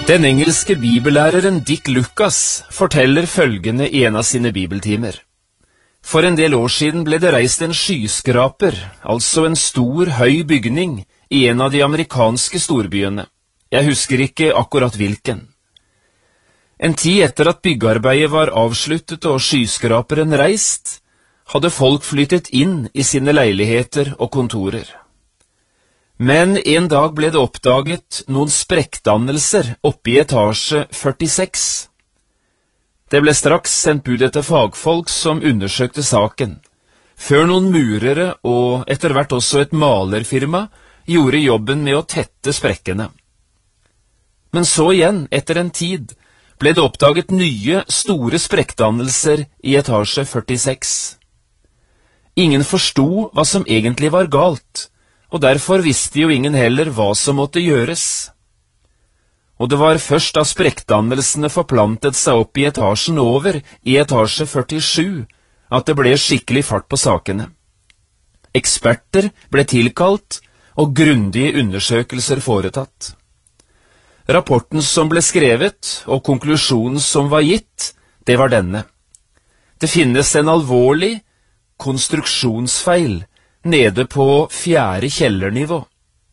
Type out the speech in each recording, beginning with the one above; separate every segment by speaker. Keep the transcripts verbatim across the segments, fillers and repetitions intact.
Speaker 1: Den engelske bibellæreren Dick Lucas forteller følgende i en av sine bibeltimer. For en del år siden ble det reist en skyskraper, altså en stor, høy bygning, i en av de amerikanske storbyene. Jeg husker ikke akkurat hvilken. En tid etter at byggearbeidet var avsluttet og skyskraperen reist, hadde folk flyttet inn i sine leiligheter og kontorer. Men en dag ble det oppdaget noen sprekkdannelser oppe i etasje førtiseks. Det ble straks sendt bud etter fagfolk som undersøkte saken, før noen murere og etter hvert også et malerfirma gjorde jobben med å tette sprekkene. Men så igjen, etter en tid, ble det oppdaget nye, store sprekkdannelser i etasje førtiseks. Ingen forsto hva som egentlig var galt, og derfor visste jo ingen heller hva som måtte gjøres. Og det var først da sprekkdannelsene forplantet seg opp i etasjen over, i etasje førtisju, at det ble skikkelig fart på sakene. Eksperter ble tilkalt, og grundige undersøkelser foretatt. Rapporten som ble skrevet, og konklusjonen som var gitt, det var denne. Det finnes en alvorlig konstruksjonsfeil nede på fjerde kjellernivå.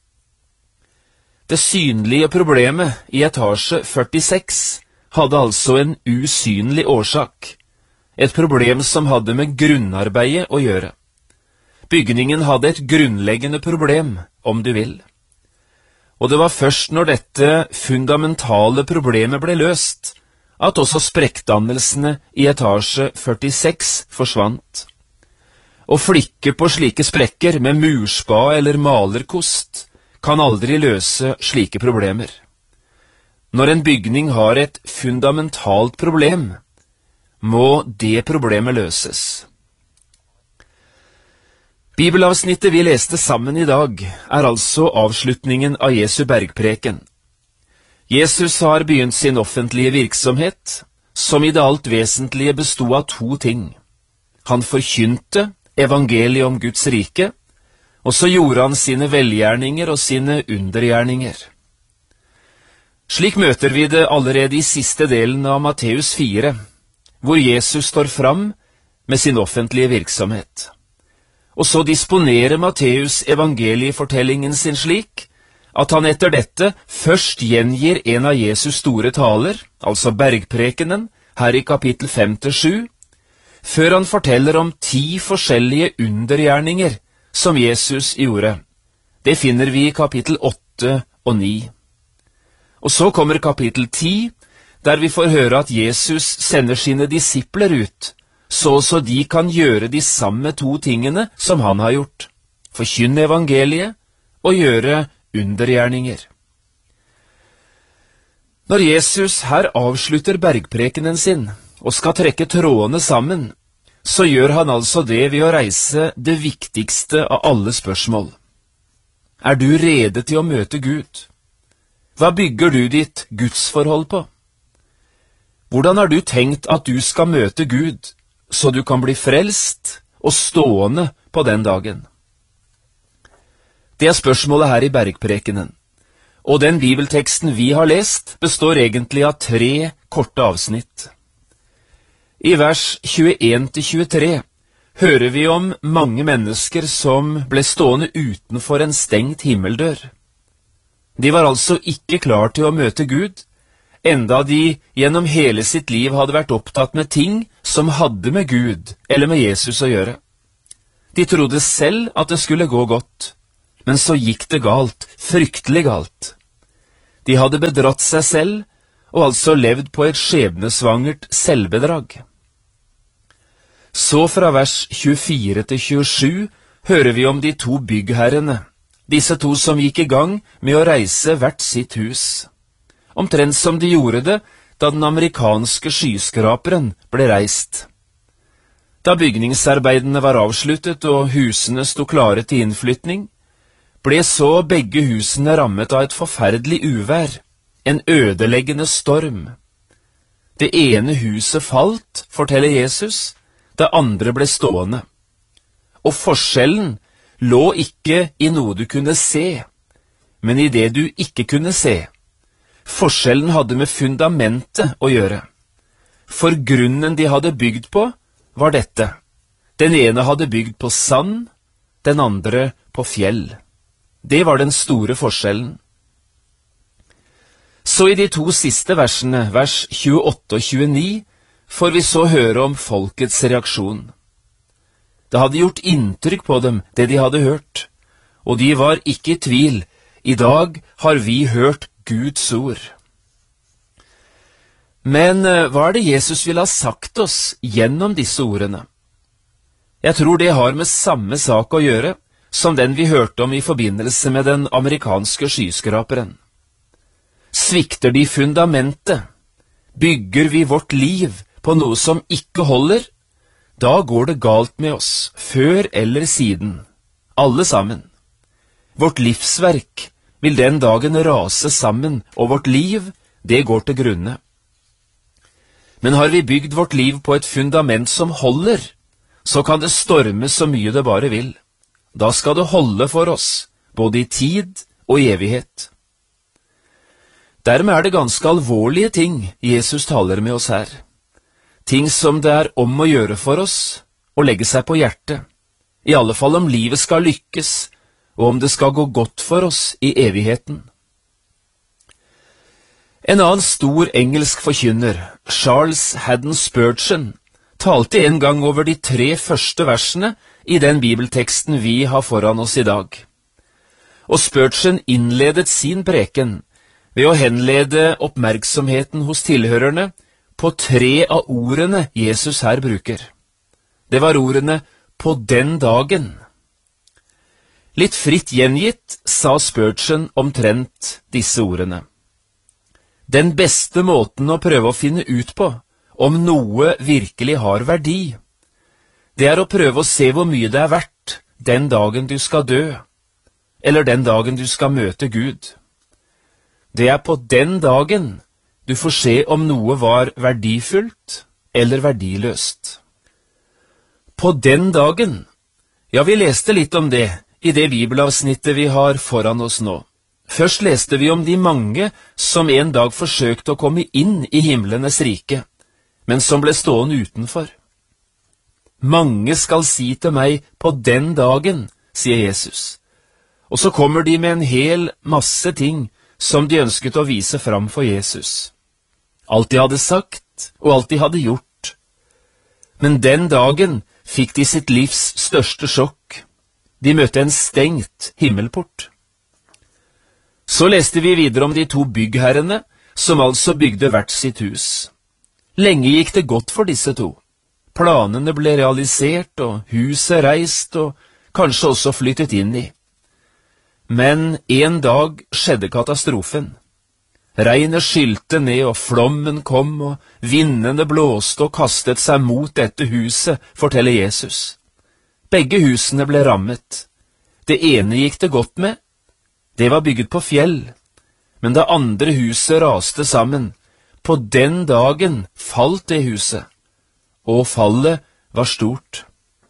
Speaker 1: Det synlige problemet i etasje førtiseks hadde altså en usynlig årsak, et problem som hadde med grunnarbeidet å gjøre. Bygningen hadde et grunnleggende problem, om du vil. Og det var først når dette fundamentale problemet ble løst, at også sprekkdannelsene i etasje førtiseks forsvant. Å flikke på slike sprekker med murspa eller malerkost kan aldri løse slike problemer. Når en bygning har et fundamentalt problem, må det problemet løses. Bibelavsnittet vi leste sammen i dag er altså avslutningen av Jesu bergpreken. Jesus har begynt sin offentlige virksomhet, som i det alt vesentlige bestod av to ting. Han forkynte evangeliet om Guds rike, og så gjorde han sine velgjerninger og sine undergjerninger. Slik møter vi det allerede i siste delen av Matteus fire, hvor Jesus står fram med sin offentlige virksomhet. Og så disponerer Matteus evangeliefortellingen sin slik, at han etter dette først gjengir en av Jesus store taler, altså bergprekenen, her i kapittel fem til sju, før han forteller om ti forskjellige undergjerninger som Jesus gjorde. Det finner vi i kapittel åtte og ni. Og så kommer kapittel ti, der vi får høre at Jesus sender sine disipler ut, så så de kan gjøre de samme to tingene som han har gjort, forkynne evangeliet og gjøre undergjerninger. Når Jesus her avslutter bergprekenen sin og skal trekke trådene sammen, så gjør han altså det ved å reise det viktigste av alle spørsmål. Er du rede til å møte Gud? Hva bygger du ditt gudsforhold på? Hvordan har du tenkt at du skal møte Gud, så du kan bli frelst og stående på den dagen? Det er spørsmålet her i bergprekenen, og den bibelteksten vi har lest består egentlig av tre korte avsnitt. I vers tjueen til tjuetre hører vi om mange mennesker som ble stående utenfor en stengt himmeldør. De var altså ikke klar til å møte Gud, enda de gjennom hele sitt liv hadde vært opptatt med ting som hadde med Gud eller med Jesus å gjøre. De trodde selv at det skulle gå godt, men så gikk det galt, fryktelig galt. De hadde bedratt seg selv, og altså levd på et skjebnesvangert selvbedrag. Så fra vers tjuefire til tjuesju hører vi om de to byggherrene, disse to som gikk i gang med å reise hvert sitt hus. Omtrent som de gjorde det da den amerikanske skyskraperen ble reist. Da bygningsarbeidene var avsluttet og husene sto klare til innflytning, ble så begge husene rammet av et forferdelig uvær, en ødeleggende storm. Det ene huset falt, forteller Jesus, det andre ble stående. Og forskjellen lå ikke i noe du kunne se, men i det du ikke kunne se. Forskjellen hadde med fundamentet å gjøre. For grunnen de hadde bygd på, var dette. Den ene hadde bygd på sand, den andre på fjell. Det var den store forskjellen. Så i de to siste versene, vers tjueåtte og tjueni, får vi så høre om folkets reaksjon. Det hadde gjort inntrykk på dem, det de hadde hørt, og de var ikke i tvil. I dag har vi hørt Guds ord. Men hva er det Jesus ville ha sagt oss gjennom disse ordene? Jeg tror det har med samme sak å gjøre som den vi hørte om i forbindelse med den amerikanske skyskraperen. Svikter de fundamentet, bygger vi vårt liv på noe som ikke holder, da går det galt med oss, før eller siden, alle sammen. Vårt livsverk vil den dagen rase sammen, og vårt liv, det går til grunne. Men har vi bygd vårt liv på et fundament som holder, så kan det storme så mye det bare vil. Da skal det holde for oss, både i tid og i evighet. Dermed er det ganske alvorlige ting Jesus taler med oss her. Ting som det er om å gjøre for oss å legge seg på hjertet, i alle fall om livet skal lykkes, og om det skal gå godt for oss i evigheten. En annen stor engelsk forkynner, Charles Haddon Spurgeon, talte en gang over de tre første versene i den bibelteksten vi har foran oss i dag. Og Spurgeon innledet sin preken ved å henlede oppmerksomheten hos tilhørerne på tre av ordene Jesus her bruker. Det var ordene «på den dagen». Litt fritt gjengitt sa Spurgeon omtrent disse ordene. Den beste måten å prøve å finne ut på om noe virkelig har verdi, det er å prøve å se hvor mye det er verdt den dagen du skal dø, eller den dagen du skal møte Gud. Det er på den dagen du får se om noe var verdifullt eller verdiløst. På den dagen, ja, vi leste litt om det i det bibelavsnittet vi har foran oss nå. Først leste vi om de mange som en dag forsøkte å komme inn i himlenes rike, men som ble stående utenfor. Mange skal si til meg på den dagen, sier Jesus. Og så kommer de med en hel masse ting som de ønsket å vise fram for Jesus. Alt de hadde sagt, og alt de hadde gjort. Men den dagen fikk de sitt livs største sjokk. De møtte en stengt himmelport. Så leste vi videre om de to byggherrene, som altså bygde hvert sitt hus. Lenge gikk det godt for disse to. Planene ble realisert, og huset reist, og kanskje også flyttet inn i. Men en dag skjedde katastrofen. Regnet skylte ned, og flommen kom, og vindene blåste og kastet seg mot dette huset, forteller Jesus. Begge husene ble rammet. Det ene gikk det godt med. Det var bygget på fjell, men det andre huset raste sammen. På den dagen falt det huset, og fallet var stort.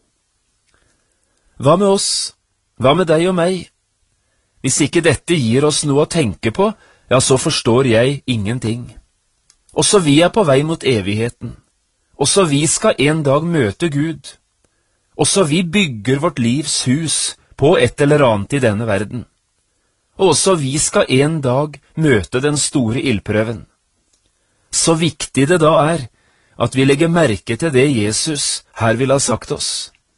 Speaker 1: Hva med oss? Hva med deg og meg? Hvis ikke dette gir oss noe å tenke på, ja, så forstår jeg ingenting. Også vi er på vei mot evigheten. Også vi skal en dag møte Gud. Også vi bygger vårt livs hus på et eller annet i denne verden. Og også vi skal en dag møte den store ildprøven. Så viktig det da er at vi legger merke til det Jesus her vil ha sagt oss.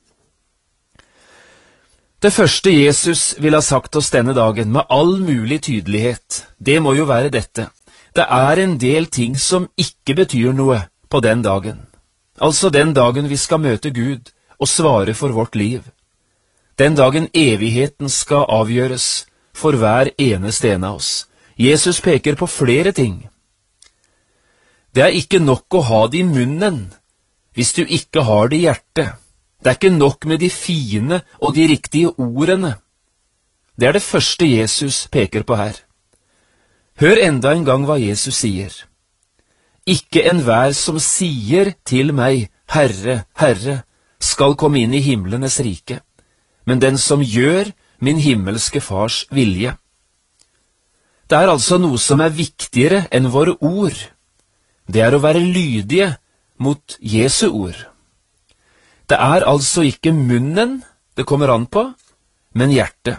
Speaker 1: Det første Jesus vil ha sagt oss denne dagen med all mulig tydelighet, det må jo være dette. Det er en del ting som ikke betyr noe på den dagen. Altså den dagen vi skal møte Gud og svare for vårt liv. Den dagen evigheten skal avgjøres for hver eneste en av oss. Jesus peker på flere ting. Det er ikke nok å ha det i munnen hvis du ikke har det i hjertet. Det er ikke nok med de fine og de riktige ordene. Det er det første Jesus peker på her. Hør enda en gang hva Jesus sier. Ikke enhver som sier til meg, Herre, Herre, skal komme inn i himlenes rike, men den som gjør min himmelske fars vilje. Det er altså noe som er viktigere enn våre ord. Det er å være lydige mot Jesu ord. Det er altså ikke munnen det kommer an på, men hjertet.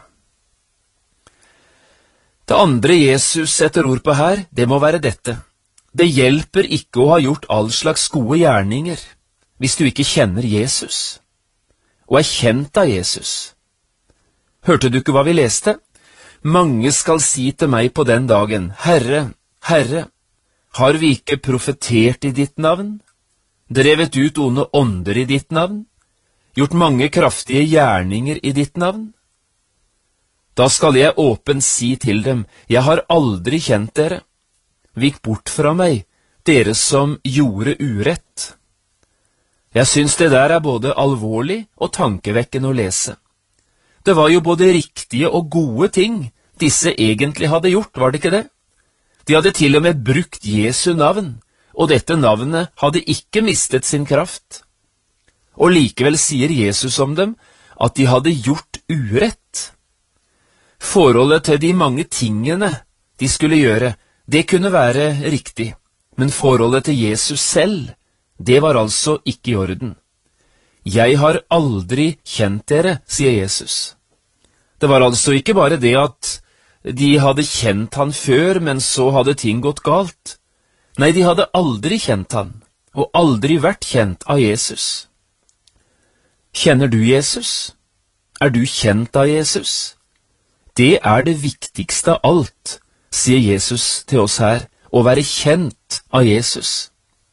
Speaker 1: Det andre Jesus setter ord på her, det må være dette. Det hjelper ikke å ha gjort all slags gode gjerninger hvis du ikke kjenner Jesus, og er kjent av Jesus. Hørte du ikke hva vi leste? Mange skal si til meg på den dagen, Herre, Herre, har vi ikke profetert i ditt navn, drevet ut onde ånder i ditt navn, gjort mange kraftige gjerninger i ditt navn? Da skal jeg åpent si til dem, jeg har aldri kjent dere. Vik bort fra meg, dere som gjorde urett. Jeg syns det der er både alvorlig og tankevekkende å lese. Det var jo både riktige og gode ting disse egentlig hadde gjort, var det ikke det? De hadde til og med brukt Jesu navn, og dette navnet hadde ikke mistet sin kraft. Og likevel sier Jesus om dem at de hadde gjort urett. Forholdet til de mange tingene de skulle gjøre, det kunne være riktig, men forholdet til Jesus selv, det var altså ikke i orden. Jeg har aldri kjent dere, sier Jesus. Det var altså ikke bare det at de hadde kjent han før, men så hadde ting gått galt. Nei, de hadde aldri kjent han, og aldri vært kjent av Jesus. Kjenner du Jesus? Er du kjent av Jesus? Det er det viktigste av alt, sier Jesus til oss her, å være kjent av Jesus.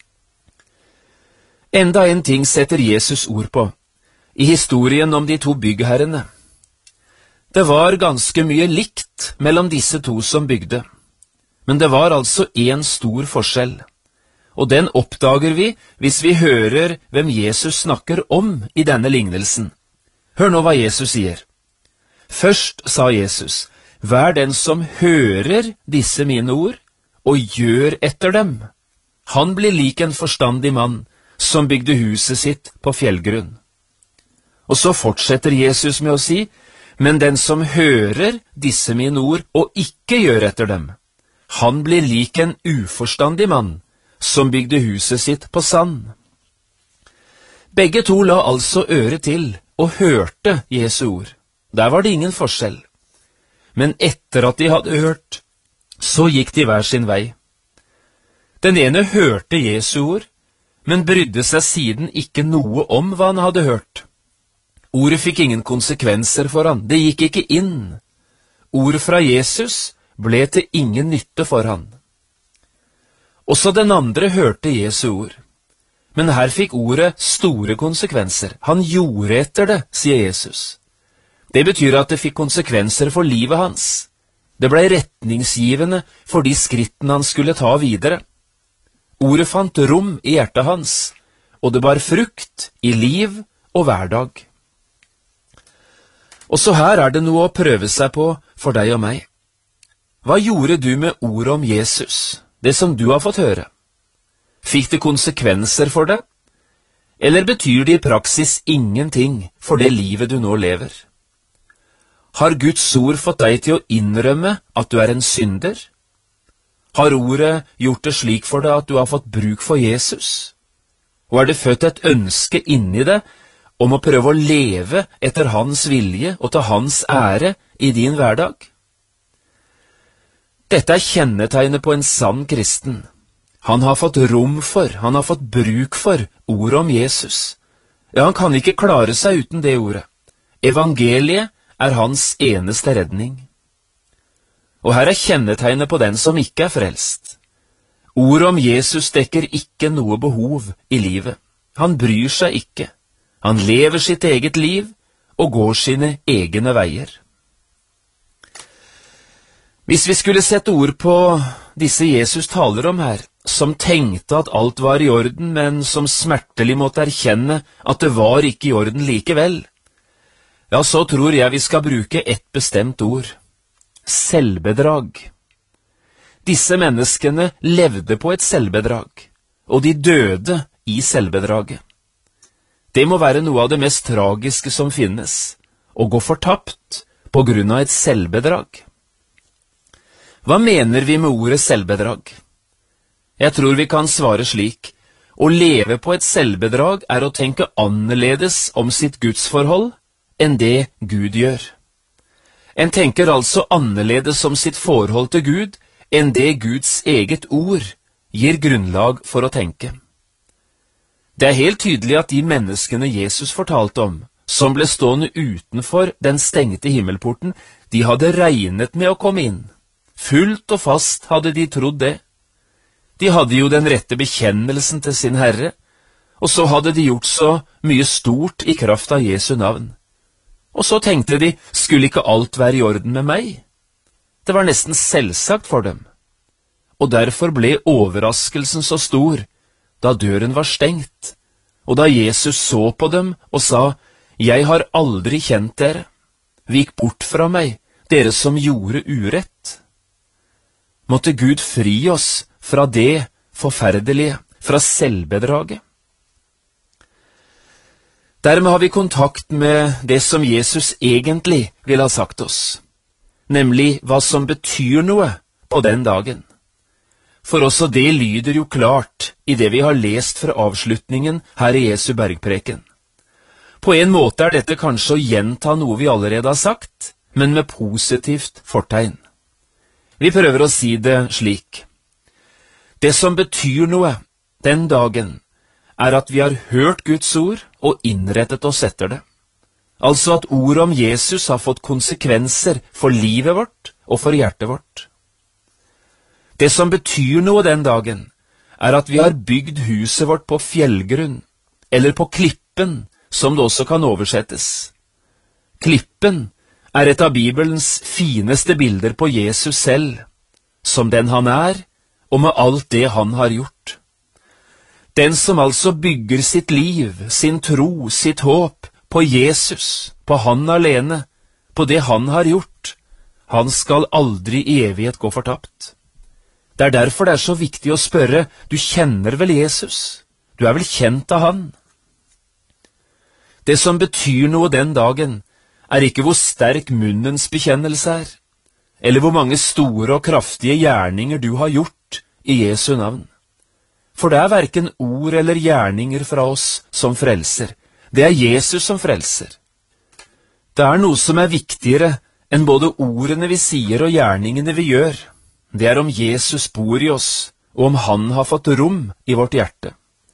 Speaker 1: Enda en ting setter Jesus ord på, i historien om de to byggherrene. Det var ganske mye likt mellom disse to som bygde, men det var altså en stor forskjell, og den oppdager vi hvis vi hører hvem Jesus snakker om i denne lignelsen. Hør nå hva Jesus sier. Først sa Jesus, vær den som hører disse mine ord, og gjør etter dem. Han blir lik en forstandig mann, som bygde huset sitt på fjellgrunn. Og så fortsetter Jesus med å si, men den som hører disse mine ord og ikke gjør etter dem, han blir lik en uforstandig mann, som bygde huset sitt på sand. Begge to la altså øre til og hørte Jesu ord. Der var det ingen forskjell. Men etter at de hadde hørt, så gikk de hver sin vei. Den ene hørte Jesu ord, men brydde seg siden ikke noe om hva han hadde hørt. Ordet fikk ingen konsekvenser for han, det gikk ikke inn. Ordet fra Jesus ble til ingen nytte for han. Også den andre hørte Jesu ord, men her fikk ordet store konsekvenser. Han gjorde etter det, sier Jesus. Det betyr at det fikk konsekvenser for livet hans. Det ble retningsgivende for de skrittene han skulle ta videre. Ordet fant rom i hjertet hans, og det bar frukt i liv og hverdag. Også her er det noe å prøve seg på for deg og meg. Hva gjorde du med ordet om Jesus, det som du har fått høre? Fikk det konsekvenser for deg? Eller betyr det i praksis ingenting for det livet du nå lever? Har Guds ord fått deg til å innrømme at du er en synder? Har ordet gjort det slik for deg at du har fått bruk for Jesus? Og er det født et ønske inni deg om å prøve å leve etter hans vilje og ta hans ære i din hverdag? Dette er kjennetegnet på en sann kristen. Han har fått rom for, han har fått bruk for ordet om Jesus. Ja, han kan ikke klare seg uten det ordet. Evangeliet er hans eneste redning. Og her er kjennetegnet på den som ikke er frelst. Ordet om Jesus dekker ikke noe behov i livet. Han bryr seg ikke. Han lever sitt eget liv og går sine egne veier. Hvis vi skulle sette ord på disse Jesus taler om her, som tenkte at alt var i orden, men som smertelig måtte erkjenne at det var ikke i orden likevel, ja, så tror jeg vi skal bruke ett bestemt ord. Selvbedrag. Disse menneskene levde på et selvbedrag, og de døde i selvbedraget. Det må være noe av det mest tragiske som finnes, å gå fortapt på grunn av et selvbedrag. Hva mener vi med ordet selvbedrag? Jeg tror vi kan svare slik: å leve på et selvbedrag er å tenke annerledes om sitt gudsforhold enn det Gud gjør. En tenker altså annerledes om sitt forhold til Gud enn det Guds eget ord gir grunnlag for å tenke. Det er helt tydelig at de menneskene Jesus fortalte om, som ble stående utenfor den stengte himmelporten, de hadde regnet med å komme inn. Fullt og fast hadde de trodd det. De hadde jo den rette bekjennelsen til sin Herre, og så hadde de gjort så mye stort i kraft av Jesu navn. Og så tenkte de, skulle ikke alt være i orden med meg? Det var nesten selvsagt for dem. Og derfor ble overraskelsen så stor, da døren var stengt, og da Jesus så på dem og sa, «Jeg har aldri kjent dere. Vik bort fra meg, dere som gjorde urett.» Måtte Gud fri oss fra det forferdelige, fra selvbedraget. Dermed har vi kontakt med det som Jesus egentlig vil ha sagt oss, nemlig hva som betyr noe på den dagen. For også det lyder jo klart i det vi har lest fra avslutningen her i Jesu bergpreken. På en måte er dette kanskje å gjenta noe vi allerede har sagt, men med positivt fortegn. Vi prøver å si det slik: det som betyr noe den dagen, er at vi har hørt Guds ord og innrettet oss etter det. Altså at ordet om Jesus har fått konsekvenser for livet vårt og for hjertet vårt. Det som betyr noe den dagen, er at vi har bygd huset vårt på fjellgrunn, eller på klippen, som det også kan oversettes. Klippen er et av Bibelens fineste bilder på Jesus selv, som den han er, og med alt det han har gjort. Den som altså bygger sitt liv, sin tro, sitt håp på Jesus, på han alene, på det han har gjort, han skal aldri i evighet gå fortapt. Det er derfor det er så viktig å spørre, du kjenner vel Jesus? Du er vel kjent av han? Det som betyr noe den dagen, er ikke hvor sterk munnens bekjennelse er, eller hvor mange store og kraftige gjerninger du har gjort i Jesu navn. For det er hverken ord eller gjerninger fra oss som frelser. Det er Jesus som frelser. Det er noe som er viktigere enn både ordene vi sier og gjerningene vi gjør. Det er om Jesus bor i oss, og om han har fått rom i vårt hjerte.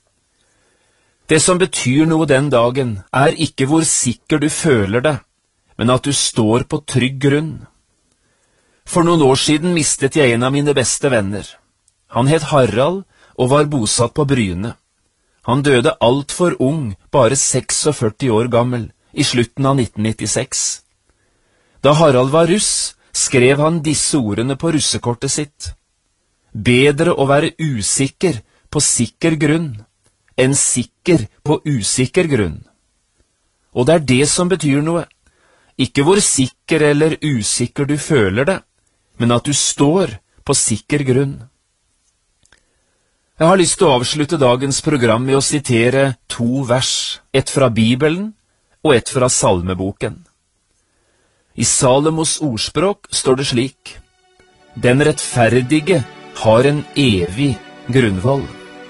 Speaker 1: Det som betyr noe den dagen, er ikke hvor sikker du føler det, men at du står på trygg grunn. For noen år siden mistet jeg en av mine beste venner. Han het Harald og var bosatt på Bryne. Han døde alt for ung, bare førtiseks år gammel, i slutten av nitten nittiseks. Da Harald var russ, skrev han disse ordene på russekortet sitt: «Bedre å være usikker på sikker grunn, enn sikker på usikker grunn.» Og det er det som betyr noe. Ikke hvor sikker eller usikker du føler det, men at du står på sikker grunn. Jeg har lyst til å avslutte dagens program med å sitere to vers, ett fra Bibelen og ett fra Salmeboken. I Salomos ordspråk står det slik: «Den rettferdige har en evig grunnvoll.»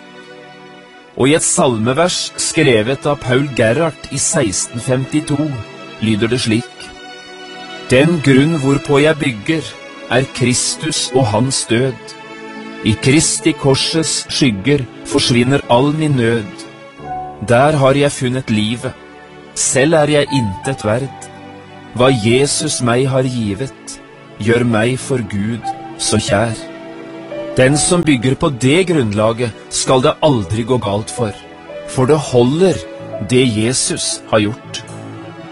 Speaker 1: Og i et salmevers skrevet av Paul Gerhardt i seksten femtito lyder det slik: «Den grunn hvorpå jeg bygger, er Kristus og hans død. I Kristi korsets skygger forsvinner all min nød. Der har jeg funnet livet, selv er jeg intet verd. Hva Jesus meg har givet, gjør meg for Gud så kjær.» Den som bygger på det grunnlaget, skal det aldri gå galt for, for det holder det Jesus har gjort.